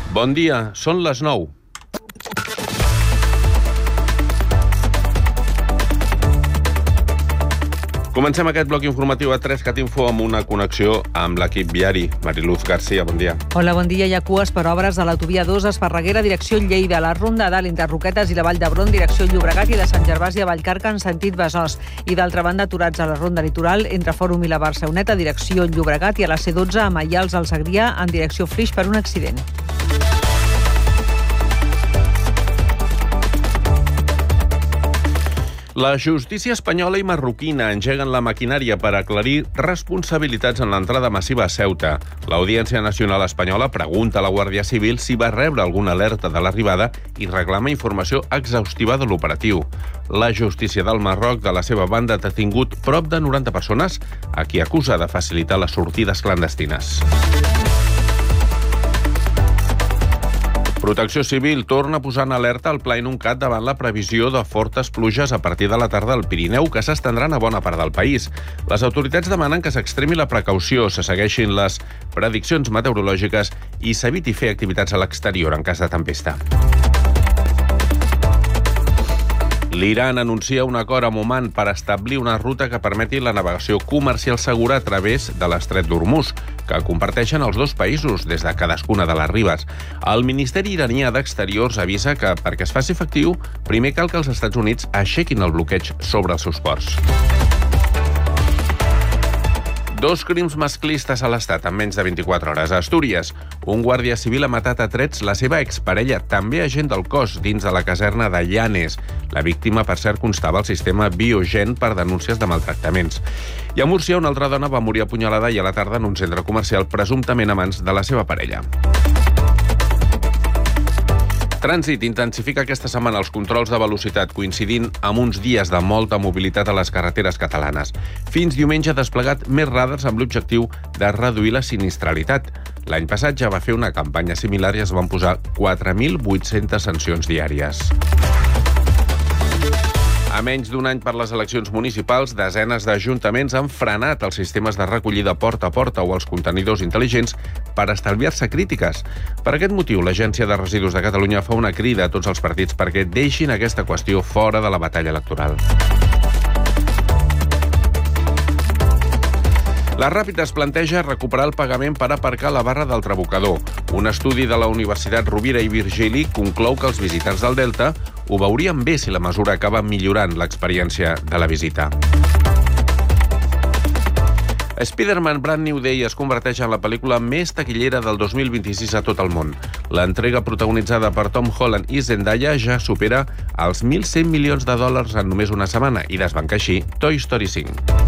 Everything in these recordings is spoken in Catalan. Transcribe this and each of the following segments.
Bon dia, són les 9. Comencem aquest bloc informatiu a 3cat Info amb una connexió amb l'equip viari. Mariluz García, bon dia. Hola, bon dia. Hi ha cues per obres a l'autovia 2 Esparreguera, direcció Lleida, la Ronda d'Alt entre Roquetes i la Vall d'Hebron, direcció Llobregat, i de Sant Gervasi a Vallcarca en sentit Besòs. I d'altra banda, aturats a la Ronda Litoral entre Fòrum i la Barceloneta, direcció Llobregat, i a la C12 a Maials al Segrià en direcció Flix per un accident. La justícia espanyola i marroquina engeguen la maquinària per aclarir responsabilitats en l'entrada massiva a Ceuta. L'Audiència Nacional Espanyola pregunta a la Guàrdia Civil si va rebre alguna alerta de l'arribada i reclama informació exhaustiva de l'operatiu. La justícia del Marroc, de la seva banda, ha detingut prop de 90 persones a qui acusa de facilitar les sortides clandestines. Protecció Civil torna a posar en alerta el Pla Inuncat davant la previsió de fortes pluges a partir de la tarda al Pirineu, que s'estendran a bona part del país. Les autoritats demanen que s'extremi la precaució, se segueixin les prediccions meteorològiques i s'eviti fer activitats a l'exterior en cas de tempesta. L'Iran anuncia un acord amb Oman per establir una ruta que permeti la navegació comercial segura a través de l'estret d'Hormuz, que comparteixen els dos països des de cadascuna de les ribes. El Ministeri iranià d'Exteriors avisa que, perquè es faci efectiu, primer cal que els Estats Units aixequin el bloqueig sobre els seus ports. 2 crims masclistes a l'Estat en menys de 24 hores. A Astúries, un guàrdia civil ha matat a trets la seva exparella, també agent del cos, dins de la caserna de Llanes. La víctima, per cert, constava al sistema Biogen per denúncies de maltractaments. I a Múrcia, una altra dona va morir apunyalada i a la tarda en un centre comercial, presumptament a mans de la seva parella. Trànsit intensifica aquesta setmana els controls de velocitat, coincidint amb uns dies de molta mobilitat a les carreteres catalanes. Fins diumenge ha desplegat més radars amb l'objectiu de reduir la sinistralitat. L'any passat ja va fer una campanya similar i es van posar 4.800 sancions diàries. A menys d'un any per les eleccions municipals, desenes d'ajuntaments han frenat els sistemes de recollida porta a porta o els contenidors intel·ligents per estalviar-se crítiques. Per aquest motiu, l'Agència de Residus de Catalunya fa una crida a tots els partits perquè deixin aquesta qüestió fora de la batalla electoral. La Ràpid es planteja recuperar el pagament per aparcar la barra del Trabucador. Un estudi de la Universitat Rovira i Virgili conclou que els visitants del Delta ho veurien bé si la mesura acaba millorant l'experiència de la visita. Spider-Man Brand New Day es converteix en la pel·lícula més taquillera del 2026 a tot el món. L'entrega protagonitzada per Tom Holland i Zendaya ja supera els 1.100 milions de dòlars en només una setmana i desbanca així Toy Story 5.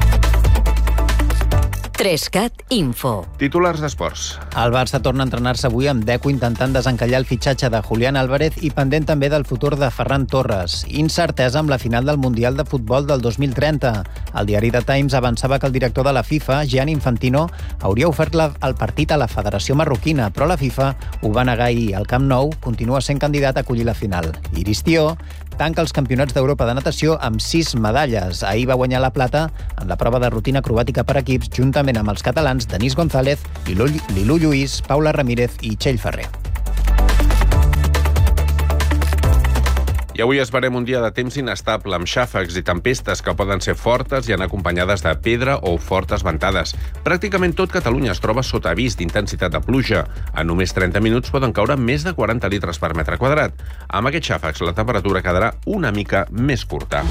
3cat Info. Titulars d'esports. El Barça torna a entrenar-se avui amb Deco intentant desencallar el fitxatge de Julián Álvarez i pendent també del futur de Ferran Torres. Incertesa amb la final del Mundial de Futbol del 2030. El diari The Times avançava que el director de la FIFA, Gianni Infantino, hauria ofert el partit a la Federació Marroquina, però la FIFA ho va negar i el Camp Nou continua sent candidat a acollir la final. Iris Tió tanca els campionats d'Europa de natació amb 6 medalles. Ahir va guanyar la plata en la prova de rutina acrobàtica per equips juntament amb els catalans Denís González, Lilú Lluís, Paula Ramírez i Txell Ferrer. I avui esperem un dia de temps inestable, amb xàfecs i tempestes que poden ser fortes i anar acompanyades de pedra o fortes ventades. Pràcticament tot Catalunya es troba sota avís d'intensitat de pluja. En només 30 minuts poden caure més de 40 litres per metre quadrat. Amb aquests xàfecs la temperatura quedarà una mica més curta.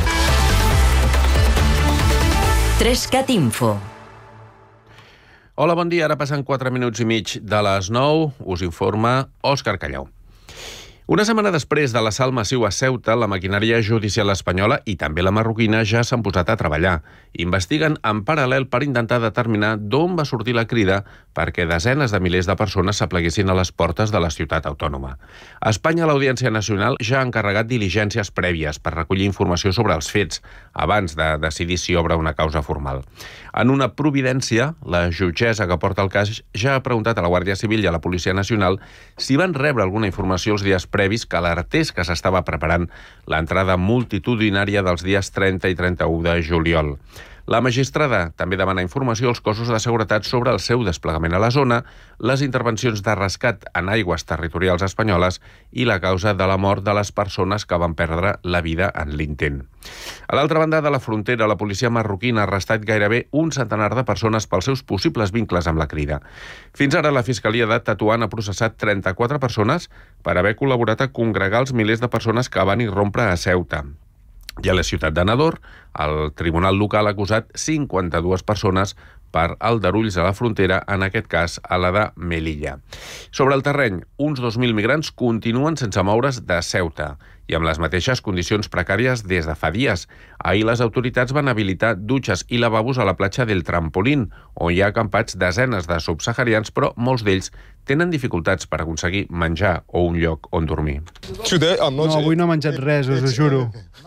3cat Info. Hola, bon dia. Ara passen 4 minuts i mig de les 9. Us informa Òscar Callau. Una setmana després de l'assalt massiu a Ceuta, la maquinària judicial espanyola i també la marroquina ja s'han posat a treballar. Investiguen en paral·lel per intentar determinar d'on va sortir la crida perquè desenes de milers de persones s'apleguessin a les portes de la ciutat autònoma. A Espanya, l'Audiència Nacional ja ha encarregat diligències prèvies per recollir informació sobre els fets abans de decidir si obre una causa formal. En una providència, la jutgessa que porta el cas ja ha preguntat a la Guàrdia Civil i a la Policia Nacional si van rebre alguna informació els dies previs que alertés que s'estava preparant l'entrada multitudinària dels dies 30 i 31 de juliol. La magistrada també demana informació als cossos de seguretat sobre el seu desplegament a la zona, les intervencions de rescat en aigües territorials espanyoles i la causa de la mort de les persones que van perdre la vida en l'intent. A l'altra banda de la frontera, la policia marroquina ha arrestat gairebé un centenar de persones pels seus possibles vincles amb la Crida. Fins ara, la Fiscalia de Tetuan ha processat 34 persones per haver col·laborat a congregar els milers de persones que van irrompre a Ceuta. I a la ciutat de Nador, el tribunal local ha acusat 52 persones per aldarulls a la frontera, en aquest cas a la de Melilla. Sobre el terreny, uns 2.000 migrants continuen sense moure's de Ceuta i amb les mateixes condicions precàries des de fa dies. Ahir les autoritats van habilitar dutxes i lavabos a la platja del Trampolín, on hi ha acampats desenes de subsaharians, però molts d'ells tenen dificultats per aconseguir menjar o un lloc on dormir. No, avui no he menjat res, us ho juro.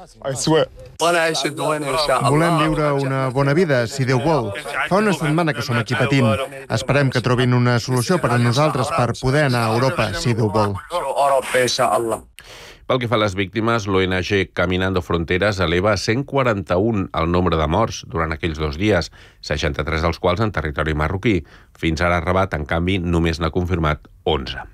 Volem viure una bona vida, si Déu vol. Fa una setmana que som aquí patint. Esperem que trobin una solució per a nosaltres per poder anar a Europa, si Déu vol. Pel que fa a les víctimes, l'ONG Caminando Fronteras eleva a 141 el nombre de morts durant aquells 2 dies, 63 dels quals en territori marroquí. Fins ara Rabat, en canvi, només n'ha confirmat 11.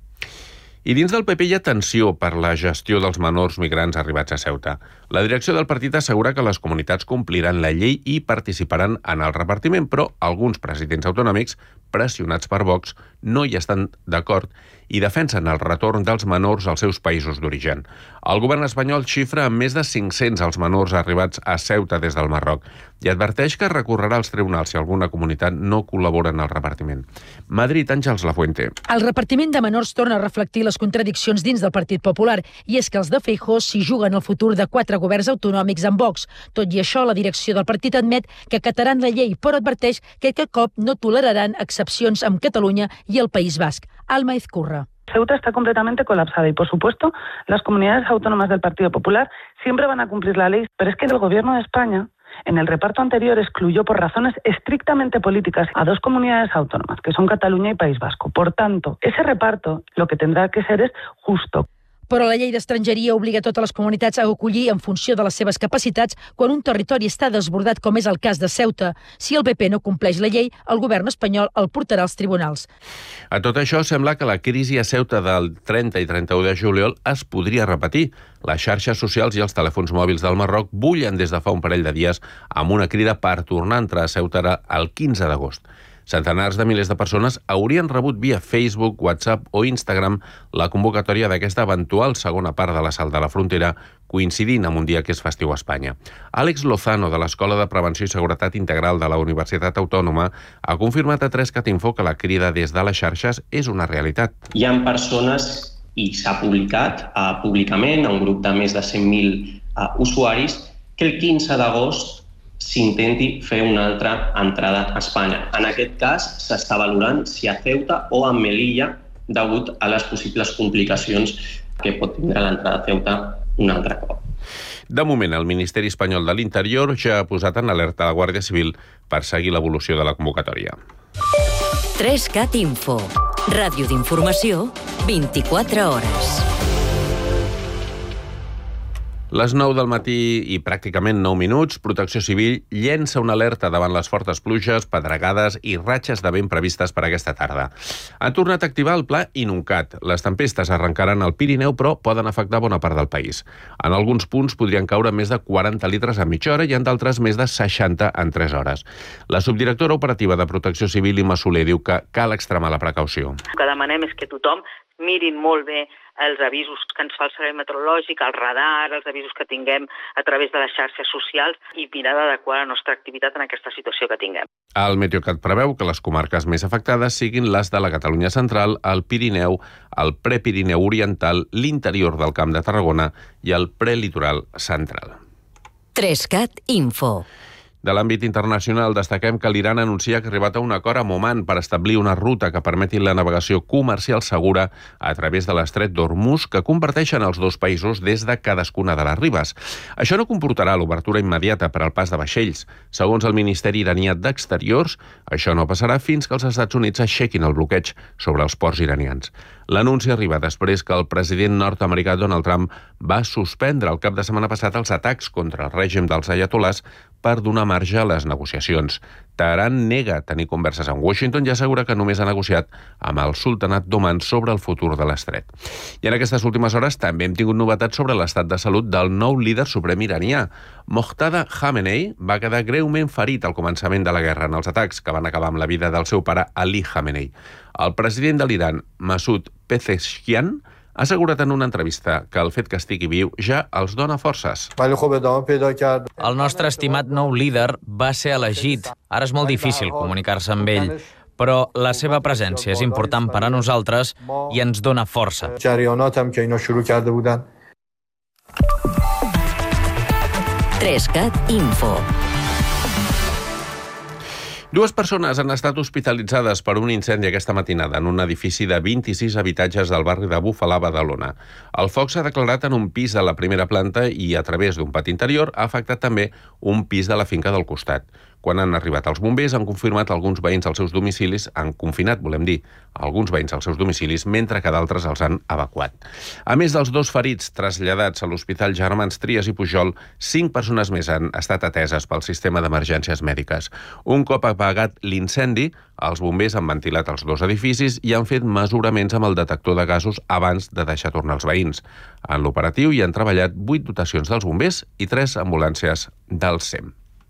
I dins del PP hi ha tensió per la gestió dels menors migrants arribats a Ceuta. La direcció del partit assegura que les comunitats compliran la llei i participaran en el repartiment, però alguns presidents autonòmics, pressionats per Vox, no hi estan d'acord i defensen el retorn dels menors als seus països d'origen. El govern espanyol xifra amb més de 500 els menors arribats a Ceuta des del Marroc i adverteix que recorrerà als tribunals si alguna comunitat no col·labora en el repartiment. Madrid, Àngels Lafuente. El repartiment de menors torna a reflectir les contradiccions dins del Partit Popular, i és que els de Feijóo s'hi juguen el futur de 4 governs autonòmics amb Vox. Tot i això, la direcció del partit admet que acataran la llei, però adverteix que aquest cop no toleraran excepcions amb Catalunya y el País Basc. Alma Izcurra. Ceuta está completamente colapsada y, por supuesto, las comunidades autónomas del Partido Popular siempre van a cumplir la ley, pero es que el Gobierno de España, en el reparto anterior, excluyó por razones estrictamente políticas a 2 comunidades autónomas, que son Cataluña y País Vasco. Por tanto, ese reparto lo que tendrá que ser es justo. Però la llei d'estrangeria obliga totes les comunitats a acollir en funció de les seves capacitats quan un territori està desbordat, com és el cas de Ceuta. Si el PP no compleix la llei, el govern espanyol el portarà als tribunals. A tot això, sembla que la crisi a Ceuta del 30 i 31 de juliol es podria repetir. Les xarxes socials i els telèfons mòbils del Marroc bullen des de fa un parell de dies amb una crida per tornar a entrar a Ceuta el 15 d'agost. Centenars de milers de persones haurien rebut via Facebook, WhatsApp o Instagram la convocatòria d'aquesta eventual segona part de l'assalt de la frontera, coincidint amb un dia que és festiu a Espanya. Àlex Lozano, de l'Escola de Prevenció i Seguretat Integral de la Universitat Autònoma, ha confirmat a 3cat Info que la crida des de les xarxes és una realitat. Hi ha persones, i s'ha publicat públicament a un grup de més de 100.000 usuaris, que el 15 d'agost s'intenti fer una altra entrada a Espanya. En aquest cas, s'està valorant si a Ceuta o a Melilla, degut a les possibles complicacions que pot tindre l'entrada a Ceuta un altre cop. De moment, el Ministeri Espanyol de l'Interior ja ha posat en alerta la Guàrdia Civil per seguir l'evolució de la convocatòria. 3cat Info. Ràdio d'informació, 24 hores. Les 9 del matí i pràcticament 9 minuts, Protecció Civil llença una alerta davant les fortes pluges, pedregades i ratxes de vent previstes per aquesta tarda. Han tornat a activar el pla Inuncat. Les tempestes arrencaran al Pirineu, però poden afectar bona part del país. En alguns punts podrien caure més de 40 litres a mitja hora i en d'altres més de 60 en 3 hores. La subdirectora operativa de Protecció Civil, Imma Soler, diu que cal extremar la precaució. El que demanem és que tothom mirin molt bé els avisos que ens fa el Servei Meteorològic, el radar, els avisos que tinguem a través de les xarxes socials i mirar d'adequar la nostra activitat en aquesta situació que tinguem. El Meteocat preveu que les comarques més afectades siguin les de la Catalunya central, el Pirineu, el Prepirineu oriental, l'interior del Camp de Tarragona i el prelitoral central. 3cat Info. De l'àmbit internacional, destaquem que l'Iran anuncia que ha arribat a un acord amb Oman per establir una ruta que permeti la navegació comercial segura a través de l'estret d'Hormuz que comparteixen els 2 països des de cadascuna de les ribes. Això no comportarà l'obertura immediata per al pas de vaixells. Segons el Ministeri iranià d'Exteriors, això no passarà fins que els Estats Units aixequin el bloqueig sobre els ports iranians. L'anunci arriba després que el president nord-americà Donald Trump va suspendre el cap de setmana passat els atacs contra el règim dels aiatolars per donar marge a les negociacions. Teheran nega tenir converses amb Washington i assegura que només ha negociat amb el sultanat d'Oman sobre el futur de l'estret. I en aquestes últimes hores també hem tingut novetats sobre l'estat de salut del nou líder suprem iranià. Mojtada Khamenei va quedar greument ferit al començament de la guerra en els atacs que van acabar amb la vida del seu pare Ali Khamenei. El president de l'Iran, Masoud Pezeshkian, ha assegurat en una entrevista que el fet que estigui viu ja els dona forces. El nostre estimat nou líder va ser elegit. Ara és molt difícil comunicar-se amb ell, però la seva presència és important per a nosaltres i ens dona força. 3CAT Info. Dues persones han estat hospitalitzades per un incendi aquesta matinada en un edifici de 26 habitatges del barri de Bufalà, Badalona. El foc s'ha declarat en un pis de la primera planta i, a través d'un pati interior, ha afectat també un pis de la finca del costat. Quan han arribat els bombers, han confirmat alguns veïns als seus domicilis, han confinat, alguns veïns als seus domicilis, mentre que d'altres els han evacuat. A més dels 2 ferits traslladats a l'Hospital Germans Trias i Pujol, 5 persones més han estat ateses pel sistema d'emergències mèdiques. Un cop apagat l'incendi, els bombers han ventilat els 2 edificis i han fet mesuraments amb el detector de gasos abans de deixar tornar els veïns. En l'operatiu hi han treballat 8 dotacions dels bombers i 3 ambulàncies del SEM.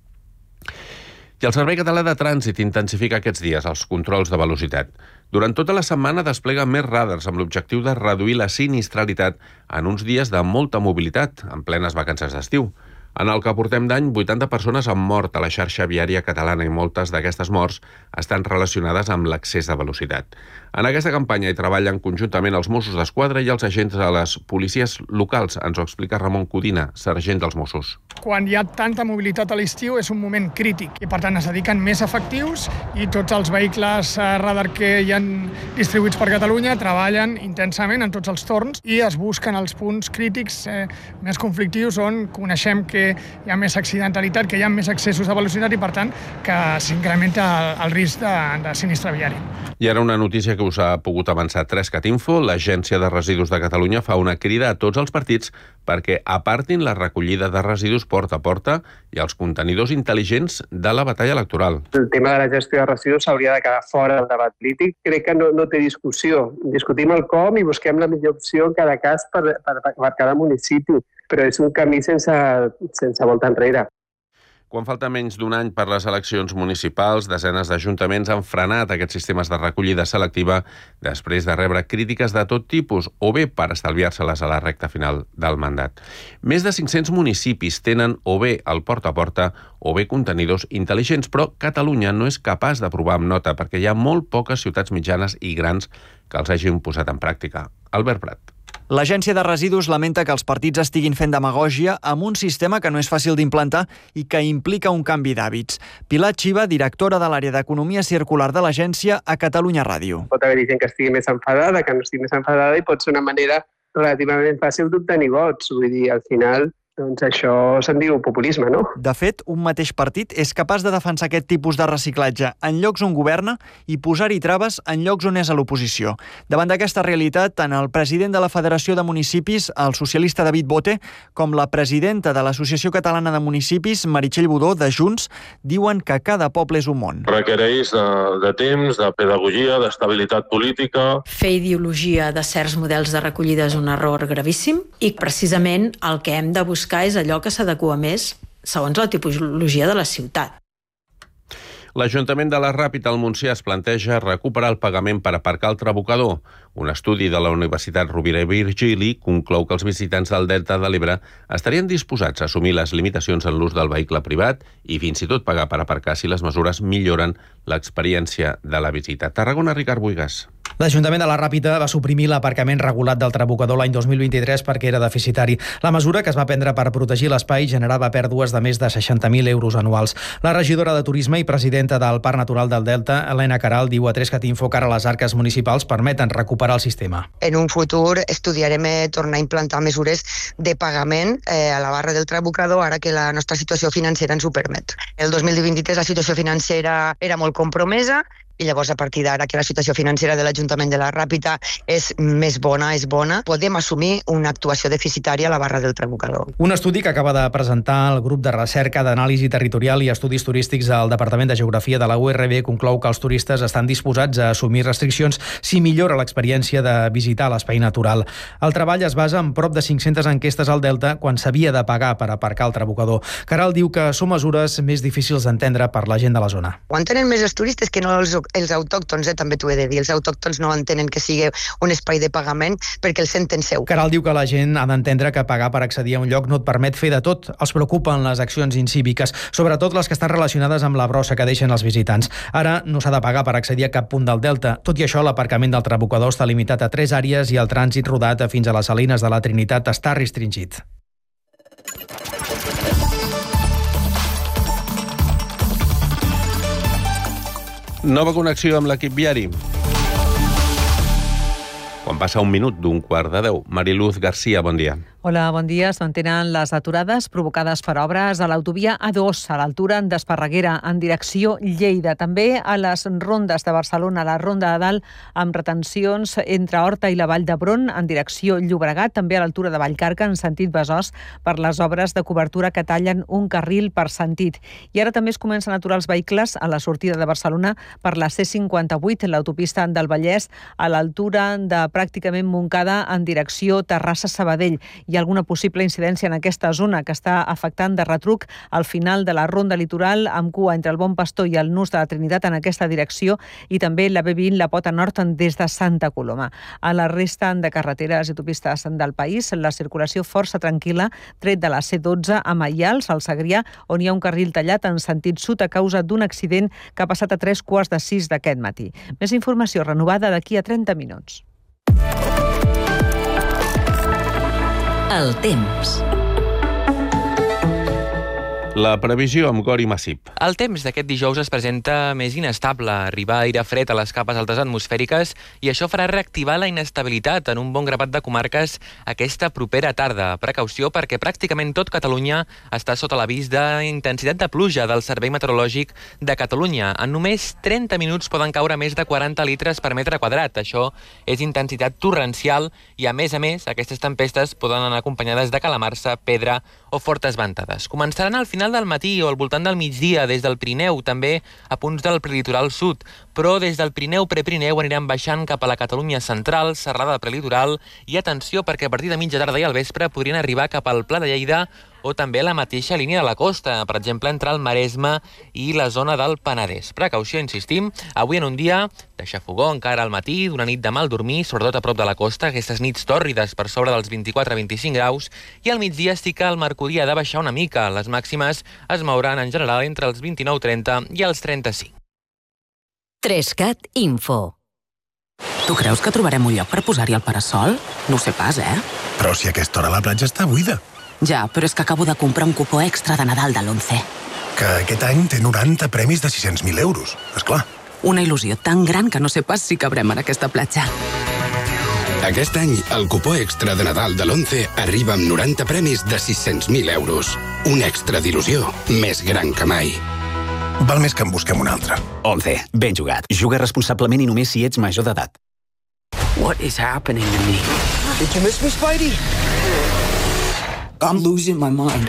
I el Servei Català de Trànsit intensifica aquests dies els controls de velocitat. Durant tota la setmana desplega més radars amb l'objectiu de reduir la sinistralitat en uns dies de molta mobilitat, en plenes vacances d'estiu. En el que portem d'any, 80 persones han mort a la xarxa viària catalana i moltes d'aquestes morts estan relacionades amb l'excés de velocitat. En aquesta campanya hi treballen conjuntament els Mossos d'Esquadra i els agents de les policies locals. Ens ho explica Ramon Codina, sergent dels Mossos. Quan hi ha tanta mobilitat a l'estiu és un moment crític i per tant es dediquen més efectius i tots els vehicles radar que hi ha distribuïts per Catalunya treballen intensament en tots els torns i es busquen els punts crítics més conflictius on coneixem que hi ha més accidentalitat, que hi ha més excessos de velocitat i per tant que s'incrementa el risc de sinistre viari. I ara una notícia que us ha pogut avançar 3CAT Info. L'Agència de Residus de Catalunya fa una crida a tots els partits perquè apartin la recollida de residus porta a porta i els contenidors intel·ligents de la batalla electoral. El tema de la gestió de residus s'hauria de quedar fora del debat polític. Crec que no té discussió. Discutim el com i busquem la millor opció en cada cas per cada municipi, però és un camí sense volta enrere. Quan falta menys d'un any per les eleccions municipals, desenes d'ajuntaments han frenat aquests sistemes de recollida selectiva després de rebre crítiques de tot tipus o bé per estalviar-se-les a la recta final del mandat. Més de 500 municipis tenen o bé el porta a porta o bé contenidors intel·ligents, però Catalunya no és capaç d'aprovar amb nota perquè hi ha molt poques ciutats mitjanes i grans que els hagin posat en pràctica. Albert Prat. L'Agència de Residus lamenta que els partits estiguin fent demagògia amb un sistema que no és fàcil d'implantar i que implica un canvi d'hàbits. Pilar Xiva, directora de l'àrea d'Economia Circular de l'agència a Catalunya Ràdio. Pot haver-hi gent que estigui més enfadada, que no estigui més enfadada i pot ser una manera relativament fàcil d'obtenir vots. Vull dir, al final, doncs això se'n diu populisme, no? De fet, un mateix partit és capaç de defensar aquest tipus de reciclatge en llocs on governa i posar-hi traves en llocs on és a l'oposició. Davant d'aquesta realitat, tant el president de la Federació de Municipis, el socialista David Bote, com la presidenta de l'Associació Catalana de Municipis, Meritxell Budó, de Junts, diuen que cada poble és un món. Requereix de temps, de pedagogia, d'estabilitat política. Fer ideologia de certs models de recollida és un error gravíssim i precisament el que hem de buscar és allò que s'adequa més segons la tipologia de la ciutat. L'Ajuntament de la Ràpita al Montsià es planteja recuperar el pagament per aparcar el Trabucador. Un estudi de la Universitat Rovira i Virgili conclou que els visitants del Delta de l'Ebre estarien disposats a assumir les limitacions en l'ús del vehicle privat i fins i tot pagar per aparcar si les mesures milloren l'experiència de la visita. Tarragona, Ricard Buigas. L'Ajuntament de la Ràpita va suprimir l'aparcament regulat del Trabucador l'any 2023 perquè era deficitari. La mesura, que es va prendre per protegir l'espai, generava pèrdues de més de 60.000 euros anuals. La regidora de Turisme i presidenta del Parc Natural del Delta, Helena Caral, diu a 3CAT Info que ara les arques municipals permeten recuperar el sistema. En un futur estudiarem tornar a implantar mesures de pagament a la barra del Trabucador ara que la nostra situació financera ens ho permet. El 2023 la situació financera era molt compromesa i llavors a partir d'ara que la situació financera de l'Ajuntament de la Ràpita és més bona, podem assumir una actuació deficitària a la barra del Trabucador. Un estudi que acaba de presentar el grup de recerca d'anàlisi territorial i estudis turístics al Departament de Geografia de la URB conclou que els turistes estan disposats a assumir restriccions si millora l'experiència de visitar l'espai natural. El treball es basa en prop de 500 enquestes al Delta quan s'havia de pagar per aparcar al Trabucador. Caral diu que són mesures més difícils d'entendre per la gent de la zona. Ho entenen més els turistes que no els autòctons, també t'ho he de dir. Els autòctons no entenen que sigui un espai de pagament perquè el senten seu. Caral diu que la gent ha d'entendre que pagar per accedir a un lloc no et permet fer de tot. Els preocupen les accions incíviques, sobretot les que estan relacionades amb la brossa que deixen els visitants. Ara no s'ha de pagar per accedir a cap punt del Delta. Tot i això, l'aparcament del Trabucador està limitat a 3 àrees i el trànsit rodat fins a les Salines de la Trinitat està restringit. Nova connexió amb l'equip viari. Quan passa un minut d'un 9:15. Mariluz Garcia, bon dia. Hola, bon dia. Es mantenen les aturades provocades per obres a l'autovia A2, a l'altura d'Esparreguera, en direcció Lleida. També a les rondes de Barcelona, a la Ronda de Dalt, amb retencions entre Horta i la Vall d'Hebron, en direcció Llobregat, també a l'altura de Vallcarca, en sentit Besòs, per les obres de cobertura que tallen un carril per sentit. I ara també es comencen a aturar els vehicles a la sortida de Barcelona per la C58, l'autopista del Vallès, a l'altura de pràcticament Montcada, en direcció Terrassa-Sabadell. Hi ha alguna possible incidència en aquesta zona que està afectant de retruc al final de la ronda litoral, amb cua entre el Bon Pastor i el Nus de la Trinitat en aquesta direcció, i també la B20, la Pota Nord, des de Santa Coloma. A la resta de carreteres i autopistes del país, la circulació força tranquil·la, tret de la C12 a Maials, al Segrià, on hi ha un carril tallat en sentit sud a causa d'un accident que ha passat a 5:45 d'aquest matí. Més informació renovada d'aquí a 30 minuts. El temps. La previsió amb Gori Massip. El temps d'aquest dijous es presenta més inestable. Arriba aire fred a les capes altes atmosfèriques i això farà reactivar la inestabilitat en un bon grapat de comarques aquesta propera tarda. Precaució perquè pràcticament tot Catalunya està sota l'avís d'intensitat de pluja del Servei Meteorològic de Catalunya. En només 30 minuts poden caure més de 40 litres per metre quadrat. Això és intensitat torrencial i, a més, aquestes tempestes poden anar acompanyades de calamarsa, pedra o fortes ventades. Començaran al final del matí o al voltant del migdia des del Pirineu, també a punts del prelitoral sud, però des del Pirineu prepirineu aniran baixant cap a la Catalunya central, serrada prelitoral, i atenció perquè a partir de mitja tarda i al vespre podrien arribar cap al Pla de Lleida o també a la mateixa línia de la costa, per exemple, entre el Maresme i la zona del Penedès. Precaució, insistim, avui en un dia de xafogó encara al matí, d'una nit de mal dormir, sobretot a prop de la costa, aquestes nits tòrrides per sobre dels 24-25 graus, i al migdia sí que el mercuri ha de baixar una mica. Les màximes es mouran en general entre els 29-30 i els 35. 3CAT Info. Tu creus que trobarem un lloc per posar-hi el parasol? No ho sé pas, Però si a aquesta hora la platja està buida. Ja, però és que acabo de comprar un cupó extra de Nadal de l'11. Que aquest any té 90 premis de 600.000 euros, esclar. Una il·lusió tan gran que no sé pas si cabrem en aquesta platja. Aquest any, el cupó extra de Nadal de l'11 arriba amb 90 premis de 600.000 euros. Un extra d'il·lusió més gran que mai. Val més que en busquem un altre. 11. Ben jugat. Juga responsablement i només si ets major d'edat. What is happening to me? Did you miss me, Spidey? I'm losing my mind.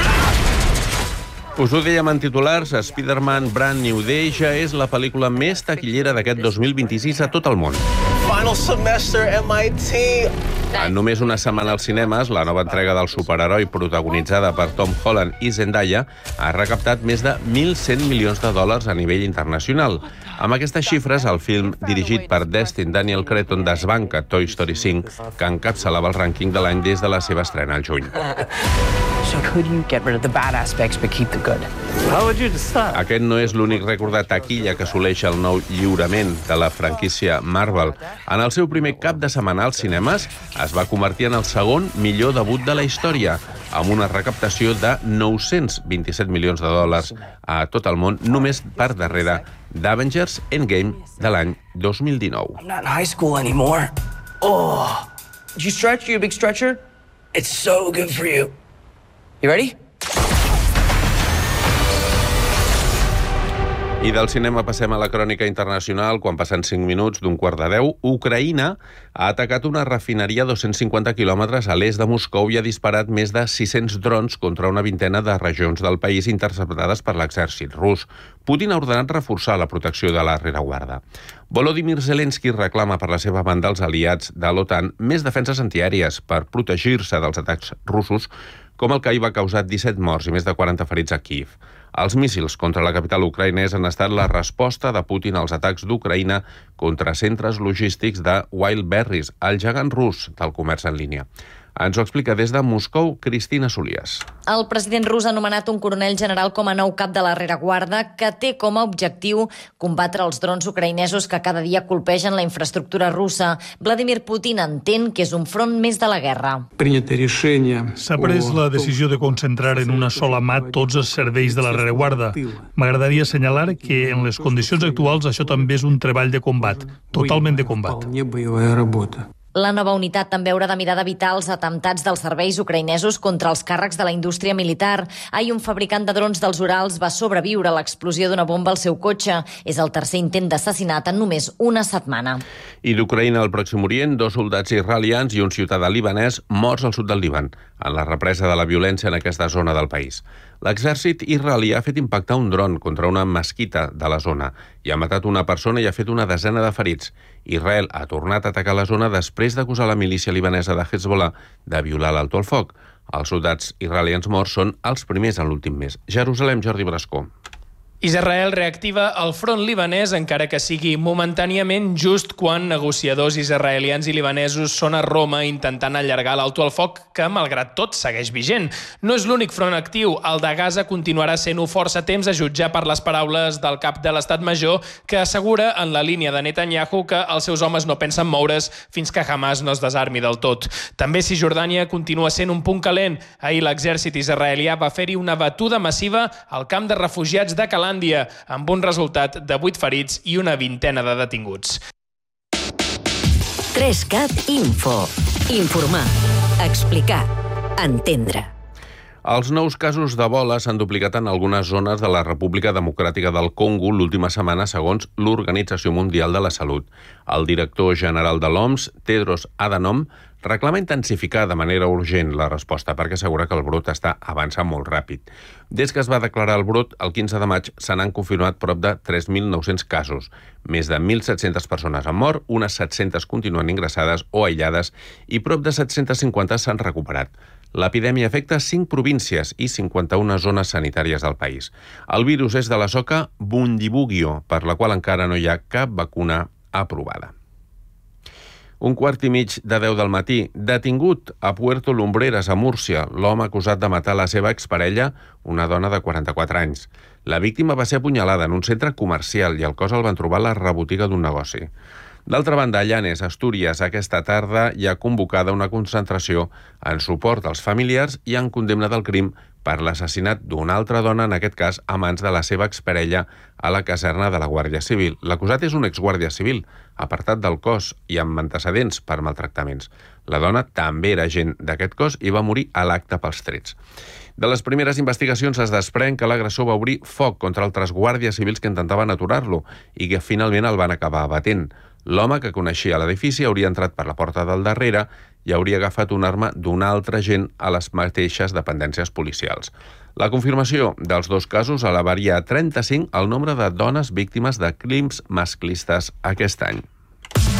Us ho dèiem en titulars, Spider-Man Brand New Day ja és la pel·lícula més taquillera d'aquest 2026 a tot el món. Final semester MIT. En només una setmana als cinemes, la nova entrega del superheroi protagonitzada per Tom Holland i Zendaya ha recaptat més de 1.100 milions de dòlars a nivell internacional. Amb aquestes xifres, el film dirigit per Destin Daniel Cretton desbanca Toy Story 5, que encapçalava el rànquing de l'any des de la seva estrena al juny. So could you get rid of the bad aspects but keep the good? How would you decide? Aquest no és l'únic rècord de taquilla que assoleix el nou lliurament de la franquícia Marvel. En el seu primer cap de setmana als cinemes es va convertir en el segon millor debut de la història, amb una recaptació de 927 milions de dòlars a tot el món, només per darrere d'Avengers Endgame de l'any 2019. I'm not in high school anymore. Oh, did you stretch? You a big stretcher? It's so good for you. You ready? I del cinema passem a la crònica internacional. Quan passen 5 minuts d'11:45, Ucraïna ha atacat una refineria a 250 quilòmetres a l'est de Moscou i ha disparat més de 600 drons contra una vintena de regions del país interceptades per l'exèrcit rus. Putin ha ordenat reforçar la protecció de la rereguarda. Volodymyr Zelensky reclama per la seva banda als aliats de l'OTAN més defenses antiaèries per protegir-se dels atacs russos, com el que hi va causar 17 morts i més de 40 ferits a Kiev. Els míssils contra la capital ucraïnesa han estat la resposta de Putin als atacs d'Ucraïna contra centres logístics de Wildberries, el gegant rus del comerç en línia. Ens ho explica des de Moscou Cristina Solias. El president rus ha nomenat un coronel general com a nou cap de la rereguarda que té com a objectiu combatre els drons ucraïnesos que cada dia colpegen la infraestructura russa. Vladimir Putin entén que és un front més de la guerra. S'ha pres la decisió de concentrar en una sola mà tots els serveis de la rereguarda. M'agradaria assenyalar que en les condicions actuals això també és un treball de combat, totalment de combat. La nova unitat també haurà de mirar d'evitar els atemptats dels serveis ucraïnesos contra els càrrecs de la indústria militar. Ahir un fabricant de drons dels Urals va sobreviure a l'explosió d'una bomba al seu cotxe. És el tercer intent d'assassinat en només una setmana. I d'Ucraïna al Pròxim Orient, 2 soldats israelians i un ciutadà libanès morts al sud del Líban, en la represa de la violència en aquesta zona del país. L'exèrcit israelí ha fet impactar un dron contra una mesquita de la zona i ha matat una persona i ha fet una desena de ferits. Israel ha tornat a atacar la zona després d'acusar la milícia libanesa de Hezbollah de violar l'alto al foc. Els soldats israelians morts són els primers en l'últim mes. Jerusalem, Jordi Brascó. Israel reactiva el front libanès, encara que sigui momentàniament, just quan negociadors israelians i libanesos són a Roma intentant allargar l'alto al foc, que, malgrat tot, segueix vigent. No és l'únic front actiu. El de Gaza continuarà sent-ho força temps, a jutjar per les paraules del cap de l'Estat Major, que assegura en la línia de Netanyahu que els seus homes no pensen moure's fins que Hamas no es desarmi del tot. També Cisjordània continua sent un punt calent. Ahir l'exèrcit israelià va fer-hi una batuda massiva al camp de refugiats de Calàndria, amb un resultat de 8 ferits i una vintena de detinguts. 3CAT Info. Informar, explicar, entendre. Els nous casos d'Ebola s'han duplicat en algunes zones de la República Democràtica del Congo l'última setmana, segons l'Organització Mundial de la Salut. El director general de l'OMS, Tedros Adhanom, reclama intensificar de manera urgent la resposta perquè assegura que el brot està avançant molt ràpid. Des que es va declarar el brot, el 15 de maig, se n'han confirmat prop de 3.900 casos. Més de 1.700 persones han mort, unes 700 continuen ingressades o aïllades i prop de 750 s'han recuperat. L'epidèmia afecta 5 províncies i 51 zones sanitàries del país. El virus és de la soca Bundibugyo, per la qual encara no hi ha cap vacuna aprovada. 1:15 de 10 del matí. Detingut a Puerto Lumbreras, a Múrcia, l'home acusat de matar la seva exparella, una dona de 44 anys. La víctima va ser apunyalada en un centre comercial i el cos el van trobar a la rebotiga d'un negoci. D'altra banda, a Llanes, Astúries, aquesta tarda hi ha convocada una concentració en suport als familiars i en condemna del crim per l'assassinat d'una altra dona, en aquest cas a mans de la seva exparella, a la caserna de la Guàrdia Civil. L'acusat és un exguàrdia civil, apartat del cos i amb antecedents per maltractaments. La dona també era agent d'aquest cos i va morir a l'acte pels trets. De les primeres investigacions es desprèn que l'agressor va obrir foc contra altres guàrdies civils que intentaven aturar-lo i que finalment el van acabar abatent. L'home, que coneixia l'edifici, hauria entrat per la porta del darrere i hauria agafat una arma d'un altre agent a les mateixes dependències policials. La confirmació dels dos casos elevaria a 35 el nombre de dones víctimes de crims masclistes aquest any.